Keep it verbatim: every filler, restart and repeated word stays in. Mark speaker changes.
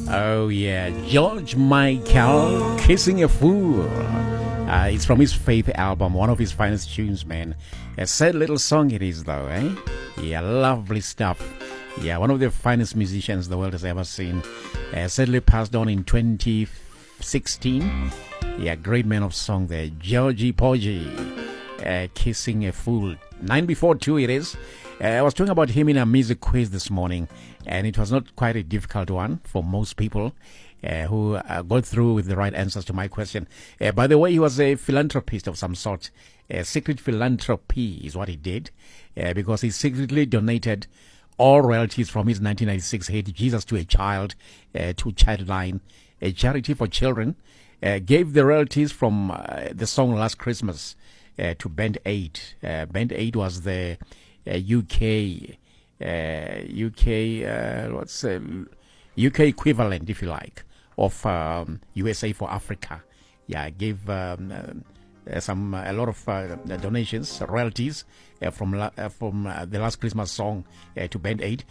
Speaker 1: Oh yeah, George Michael, Kissing a Fool. Uh, it's from his Faith album, one of his finest tunes, man. A sad little song it is, though, eh? Yeah, lovely stuff. Yeah, one of the finest musicians the world has ever seen. Uh, sadly passed on in twenty sixteen. Yeah, great man of song there, Georgie Porgy, uh, Kissing a Fool. Nine before two it is. Uh, I was talking about him in a music quiz this morning, and it was not quite a difficult one for most people uh, who uh, got through with the right answers to my question. Uh, by the way, he was a philanthropist of some sort. Uh, secret philanthropy is what he did, uh, because he secretly donated all royalties from his nineteen ninety-six hit Jesus to a Child uh, to Childline, a charity for children. Uh, gave the royalties from uh, the song Last Christmas uh, to Band Aid. Uh, Band Aid was the uh, U K, uh, U K, uh, what's uh, U K equivalent, if you like, of um, U S A for Africa. Yeah, gave um, uh, some a lot of uh, donations, royalties uh, from la- uh, from uh, the Last Christmas song uh, to Band Aid.